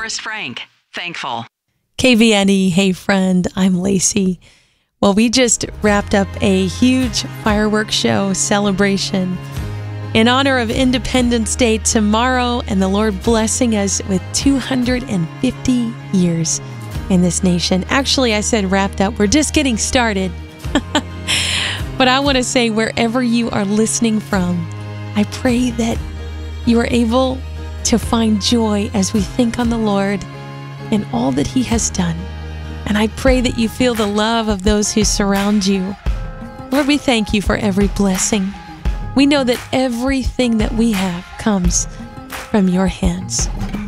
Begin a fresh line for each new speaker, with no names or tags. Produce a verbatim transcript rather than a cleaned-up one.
Forrest Frank, Thankful.
K V N E, hey friend, I'm Lacey. Well, we just wrapped up a huge fireworks show celebration in honor of Independence Day tomorrow, and the Lord blessing us with two hundred fifty years in this nation. Actually, I said wrapped up. We're just getting started. But I want to say, wherever you are listening from, I pray that you are able to find joy as we think on the Lord and all that He has done. And I pray that you feel the love of those who surround you. Lord, we thank you for every blessing. We know that everything that we have comes from your hands.